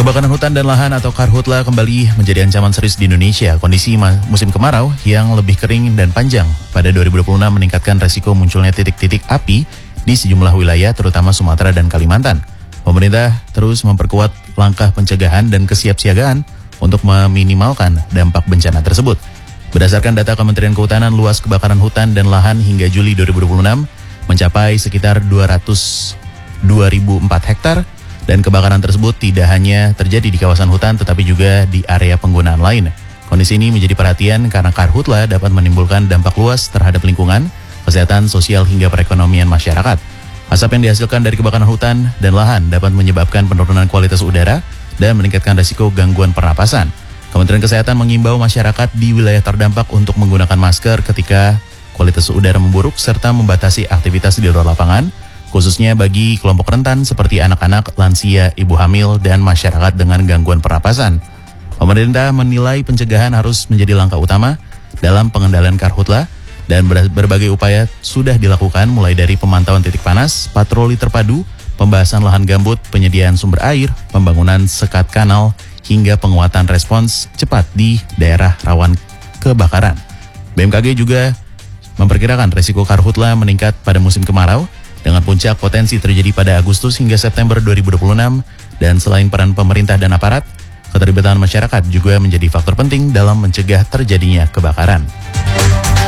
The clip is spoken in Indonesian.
Kebakaran hutan dan lahan atau karhutla kembali menjadi ancaman serius di Indonesia. Kondisi musim kemarau yang lebih kering dan panjang pada 2026 meningkatkan resiko munculnya titik-titik api di sejumlah wilayah terutama Sumatera dan Kalimantan. Pemerintah terus memperkuat langkah pencegahan dan kesiapsiagaan untuk meminimalkan dampak bencana tersebut. Berdasarkan data Kementerian Kehutanan, luas kebakaran hutan dan lahan hingga Juli 2026 mencapai sekitar 202.004 hektar. Dan kebakaran tersebut tidak hanya terjadi di kawasan hutan tetapi juga di area penggunaan lain. Kondisi ini menjadi perhatian karena karhutla dapat menimbulkan dampak luas terhadap lingkungan, kesehatan, sosial hingga perekonomian masyarakat. Asap yang dihasilkan dari kebakaran hutan dan lahan dapat menyebabkan penurunan kualitas udara dan meningkatkan risiko gangguan pernapasan. Kementerian Kesehatan mengimbau masyarakat di wilayah terdampak untuk menggunakan masker ketika kualitas udara memburuk serta membatasi aktivitas di luar lapangan, khususnya bagi kelompok rentan seperti anak-anak, lansia, ibu hamil, dan masyarakat dengan gangguan pernapasan. Pemerintah menilai pencegahan harus menjadi langkah utama dalam pengendalian karhutla dan berbagai upaya sudah dilakukan mulai dari pemantauan titik panas, patroli terpadu, pembahasan lahan gambut, penyediaan sumber air, pembangunan sekat kanal, hingga penguatan respons cepat di daerah rawan kebakaran. BMKG juga memperkirakan risiko karhutla meningkat pada musim kemarau, dengan puncak potensi terjadi pada Agustus hingga September 2026, dan selain peran pemerintah dan aparat, keterlibatan masyarakat juga menjadi faktor penting dalam mencegah terjadinya kebakaran.